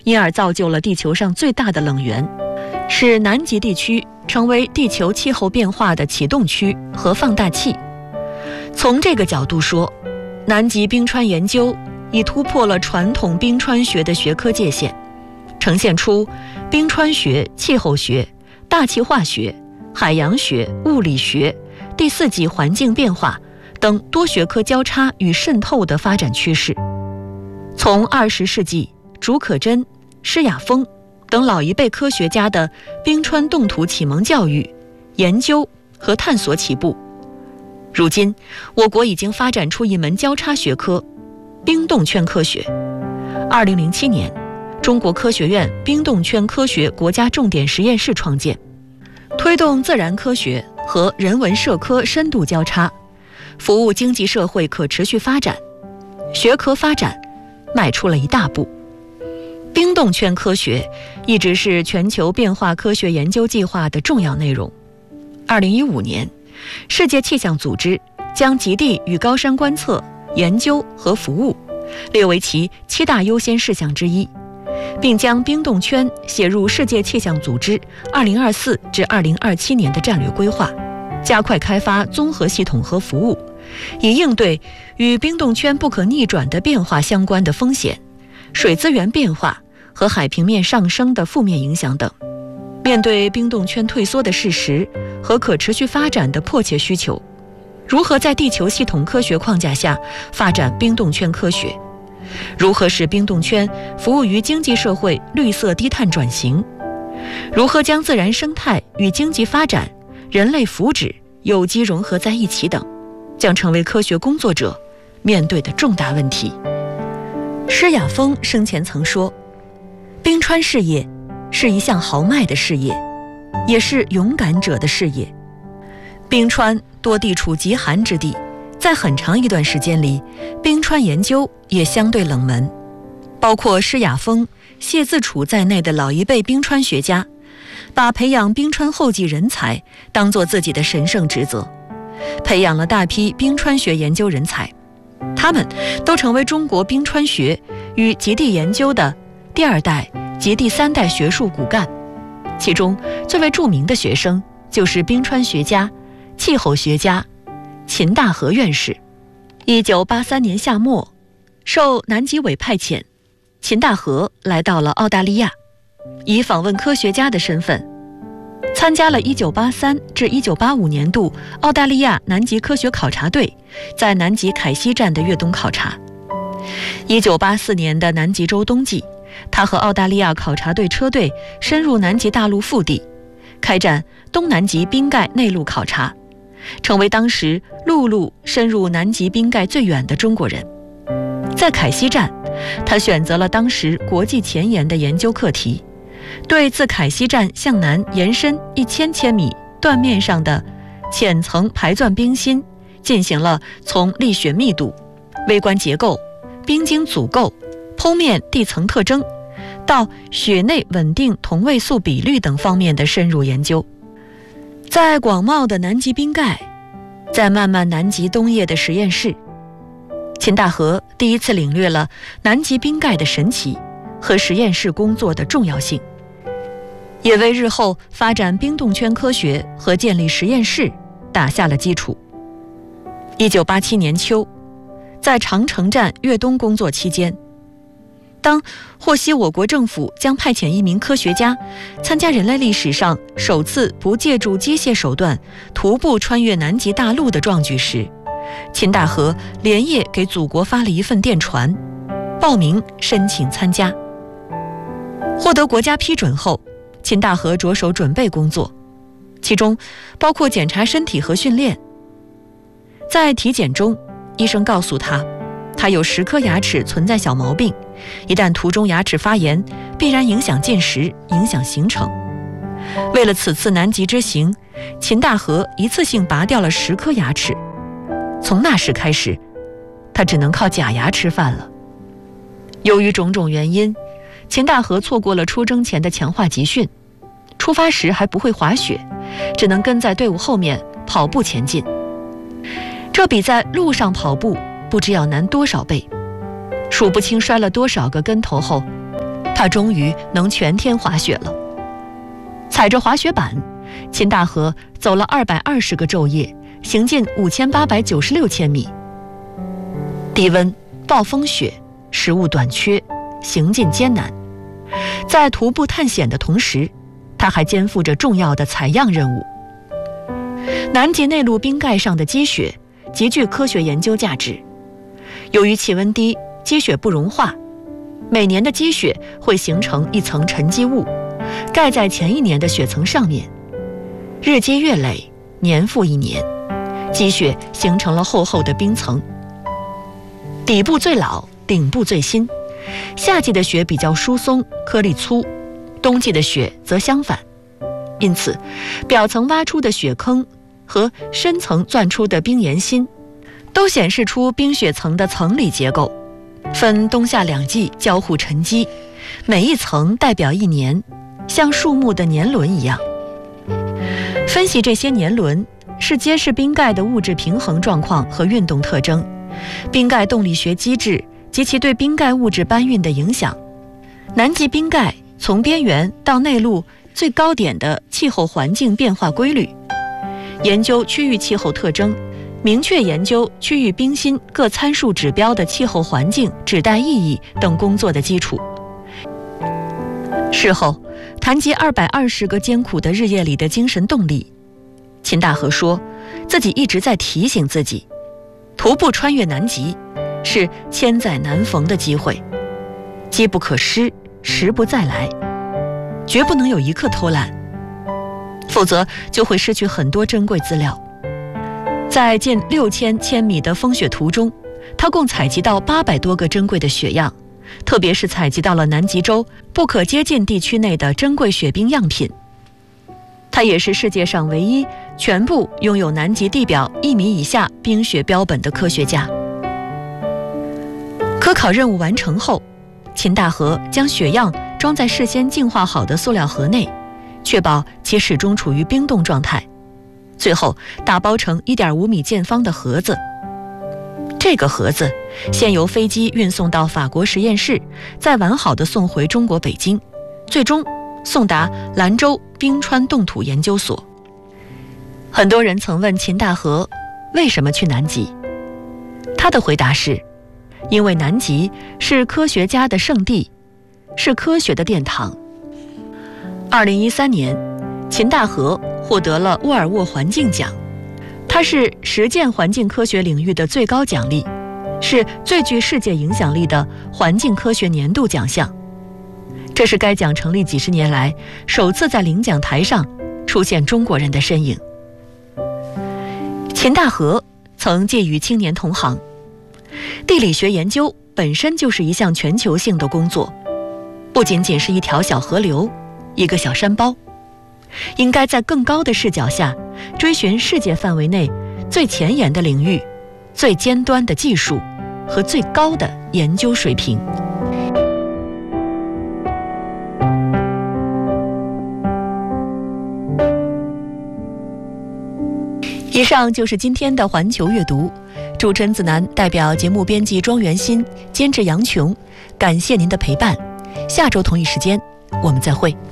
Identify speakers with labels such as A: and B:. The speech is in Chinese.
A: 因而造就了地球上最大的冷源，使南极地区成为地球气候变化的启动区和放大器。从这个角度说，南极冰川研究已突破了传统冰川学的学科界限，呈现出冰川学、气候学、大气化学、海洋学、物理学、第四纪环境变化等多学科交叉与渗透的发展趋势。从20世纪竺可桢、施雅峰等老一辈科学家的冰川动土启蒙教育、研究和探索起步，如今我国已经发展出一门交叉学科——冰冻圈科学。2007年，中国科学院冰冻圈科学国家重点实验室创建，推动自然科学和人文社科深度交叉，服务经济社会可持续发展，学科发展迈出了一大步。冰冻圈科学一直是全球变化科学研究计划的重要内容。2015年，世界气象组织将极地与高山观测、研究和服务列为其7大优先事项之一，并将冰冻圈写入世界气象组织2024至2027年的战略规划，加快开发综合系统和服务，以应对与冰冻圈不可逆转的变化相关的风险、水资源变化和海平面上升的负面影响等。面对冰冻圈退缩的事实和可持续发展的迫切需求，如何在地球系统科学框架下发展冰冻圈科学？如何使冰冻圈服务于经济社会绿色低碳转型？如何将自然生态与经济发展、人类福祉有机融合在一起等，将成为科学工作者面对的重大问题。施雅峰生前曾说，冰川事业是一项豪迈的事业，也是勇敢者的事业。冰川多地处极寒之地，在很长一段时间里，冰川研究也相对冷门。包括施雅峰、谢自处在内的老一辈冰川学家，把培养冰川后继人才当作自己的神圣职责，培养了大批冰川学研究人才。他们都成为中国冰川学与极地研究的第2代及第3代学术骨干。其中最为著名的学生就是冰川学家、气候学家秦大河院士。1983年夏末，受南极委派遣，秦大河来到了澳大利亚，以访问科学家的身份参加了1983至1985年度澳大利亚南极科学考察队在南极凯西站的越冬考察。1984年的南极洲冬季，他和澳大利亚考察队车队深入南极大陆腹地，开展东南极冰盖内陆考察，成为当时陆路深入南极冰盖最远的中国人。在凯西站，他选择了当时国际前沿的研究课题，对自凯西站向南延伸1000千米断面上的浅层排钻冰芯进行了从砾雪密度、微观结构、冰晶组构、剖面地层特征到雪内稳定同位素比率等方面的深入研究。在广袤的南极冰盖，在漫漫南极冬夜的实验室，秦大河第一次领略了南极冰盖的神奇和实验室工作的重要性，也为日后发展冰冻圈科学和建立实验室打下了基础。1987年秋，在长城站越冬工作期间，当获悉我国政府将派遣一名科学家参加人类历史上首次不借助机械手段徒步穿越南极大陆的壮举时，秦大河连夜给祖国发了一份电传，报名申请参加。获得国家批准后，秦大河着手准备工作，其中包括检查身体和训练。在体检中，医生告诉他，他有10颗牙齿存在小毛病，一旦途中牙齿发炎，必然影响进食，影响行程。为了此次南极之行，秦大河一次性拔掉了10颗牙齿。从那时开始，他只能靠假牙吃饭了。由于种种原因，秦大河错过了出征前的强化集训，出发时还不会滑雪，只能跟在队伍后面跑步前进。这比在路上跑步不知要难多少倍。数不清摔了多少个跟头后，他他终于能全天滑雪了。踩着滑雪板，秦大河走了220个昼夜，行进5896千米。低温、暴风雪，食物短缺，行进艰难。在徒步探险的同时，他还肩负着重要的采样任务。南极内陆冰盖上的积雪极具科学研究价值。由于气温低，积雪不融化，每年的积雪会形成一层沉积物，盖在前一年的雪层上面。日积月累，年复一年，积雪形成了厚厚的冰层。底部最老，顶部最新。夏季的雪比较疏松，颗粒粗，冬季的雪则相反。因此，表层挖出的雪坑和深层钻出的冰岩芯，都显示出冰雪层的层理结构，分冬夏两季交互沉积，每一层代表一年，像树木的年轮一样。分析这些年轮，是揭示冰盖的物质平衡状况和运动特征，冰盖动力学机制及其对冰盖物质搬运的影响。南极冰盖从边缘到内陆最高点的气候环境变化规律，研究区域气候特征，明确研究区域冰芯各参数指标的气候环境指代意义等工作的基础。事后谈及220个艰苦的日夜里的精神动力，秦大河说，自己一直在提醒自己，徒步穿越南极是千载难逢的机会，机不可失，时不再来，绝不能有一刻偷懒，否则就会失去很多珍贵资料。在近6000千米的风雪途中，他共采集到800多个珍贵的雪样，特别是采集到了南极洲不可接近地区内的珍贵雪冰样品。他也是世界上唯一全部拥有南极地表1米以下冰雪标本的科学家。科考任务完成后，秦大河将雪样装在事先净化好的塑料盒内，确保其始终处于冰冻状态，最后打包成1.5米见方的盒子。这个盒子先由飞机运送到法国实验室，再完好的送回中国北京，最终送达兰州冰川冻土研究所。很多人曾问秦大河为什么去南极，他的回答是，因为南极是科学家的圣地，是科学的殿堂。2013年，秦大河获得了沃尔沃环境奖，它是实践环境科学领域的最高奖励，是最具世界影响力的环境科学年度奖项。这是该奖成立几十年来首次在领奖台上出现中国人的身影。秦大河曾寄语青年同行，地理学研究本身就是一项全球性的工作，不仅仅是一条小河流，一个小山包，应该在更高的视角下追寻世界范围内最前沿的领域、最尖端的技术和最高的研究水平。以上就是今天的环球阅读，主持人子楠代表节目编辑庄元新，监制杨琼，感谢您的陪伴。下周同一时间我们再会。